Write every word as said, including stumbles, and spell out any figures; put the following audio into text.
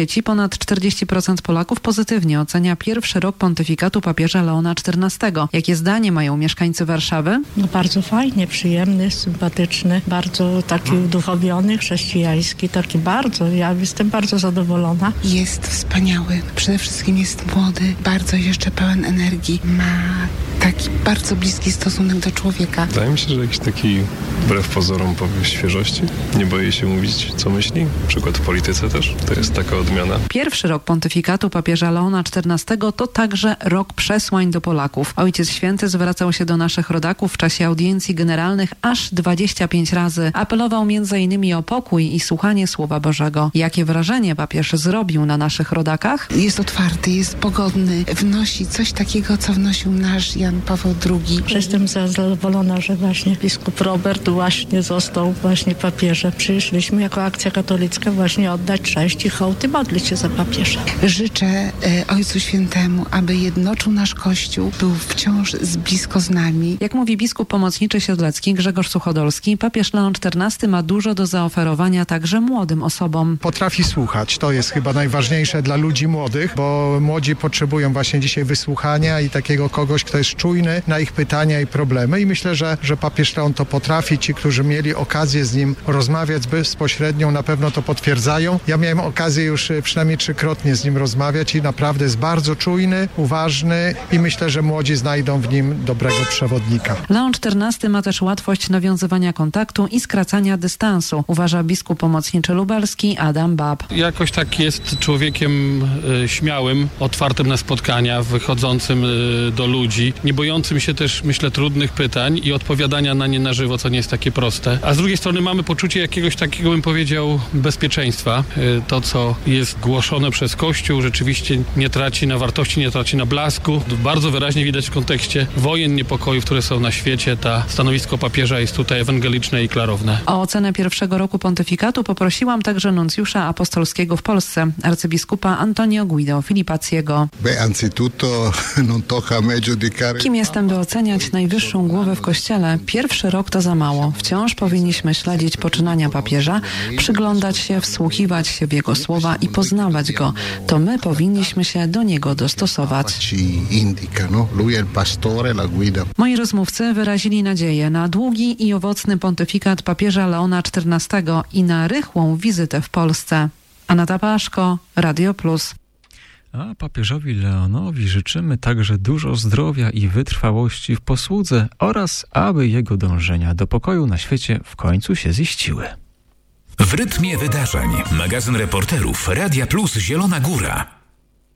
sieci ponad czterdzieści procent Polaków pozytywnie ocenia pierwszy rok pontyfikatu papieża Leona czternastego. Jakie zdanie mają mieszkańcy Warszawy? No bardzo fajnie, przyjemny, sympatyczny, bardzo taki uduchowiony, chrześcijański, taki bardzo, ja jestem bardzo zadowolona. Jest wspaniały, przede wszystkim jest młody, bardzo jeszcze pełen energii, ma taki bardzo bliski stosunek do człowieka. Wydaje mi się, że jakiś taki wbrew pozorom powiew świeżości. Nie boję się mówić, co myśli. Przykład w polityce też. To jest taka odmiana. Pierwszy rok pontyfikatu papieża Leona czternastego to także rok przesłań do Polaków. Ojciec Święty zwracał się do naszych rodaków w czasie audiencji generalnych aż dwadzieścia pięć razy. Apelował między innymi o pokój i słuchanie Słowa Bożego. Jakie wrażenie papież zrobił na naszych rodakach? Jest otwarty, jest pogodny, wnosi coś takiego, co wnosił nasz Jan Paweł drugi. Jestem zadowolona, że właśnie biskup Robert właśnie został właśnie papieżem. Przyszliśmy jako akcja katolicka właśnie oddać cześć i hołd i modlić się za papieża. Życzę e, Ojcu Świętemu, aby jednoczył nasz Kościół, był wciąż z blisko z nami. Jak mówi biskup pomocniczy siodlecki Grzegorz Suchodolski, papież Leon czternasty ma dużo do zaoferowania także młodym osobom. Potrafi słuchać, to jest chyba najważniejsze dla ludzi młodych, bo młodzi potrzebują właśnie dzisiaj wysłuchania i takiego kogoś, kto jest czujny na ich pytania i problemy i myślę, że, że papież Leon to potrafi. Ci, którzy mieli okazję z nim rozmawiać bezpośrednio, na pewno to potwierdzają. Ja miałem okazję już przynajmniej trzykrotnie z nim rozmawiać i naprawdę jest bardzo czujny, uważny i myślę, że młodzi znajdą w nim dobrego przewodnika. Leon czternasty ma też łatwość nawiązywania kontaktu i skracania dystansu, uważa biskup pomocniczy lubelski Adam Bab. Jakoś tak jest człowiekiem y, śmiałym, otwartym na spotkania, wychodzącym y, do ludzi, nie bojącym się też, myślę, trudnych pytań i odpowiadania na nie na żywo, co nie jest takie proste. A z drugiej strony mamy poczucie jakiegoś takiego, bym powiedział, bezpieczeństwa. Y, to, co jest głoszone przez Kościół, rzeczywiście nie traci na wartości, nie traci na blasku. Bardzo wyraźnie widać w kontekście wojen, niepokojów, które są na świecie. Ta stanowisko papieża jest tutaj ewangeliczne i klarowne. O ocenę pierwszego roku pontyfikatu poprosiłam także nuncjusza apostolskiego w Polsce, arcybiskupa Antonio Guido Filipacciego. Kim jestem, by oceniać najwyższą głowę w Kościele? Pierwszy rok to za mało. Wciąż powinniśmy śledzić poczynania papieża, przyglądać się, wsłuchiwać się w jego słowa i poznawać go. To my powinniśmy się do niego dostosować. Moi rozmówcy wyrazili nadzieję na długi i owocny pontyfikat papieża Leona czternastego i na rychłą wizytę w Polsce. Aneta Paszko, Radio Plus. A papieżowi Leonowi życzymy także dużo zdrowia i wytrwałości w posłudze oraz aby jego dążenia do pokoju na świecie w końcu się ziściły. W rytmie wydarzeń. Magazyn reporterów Radia Plus Zielona Góra.